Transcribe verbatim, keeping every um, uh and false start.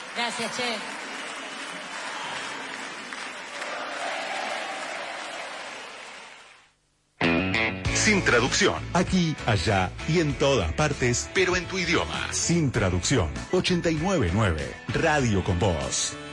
Gracias, Che. Sin traducción. Aquí, allá y en todas partes, pero en tu idioma. Sin traducción. ochenta y nueve punto nueve. Radio con Voz.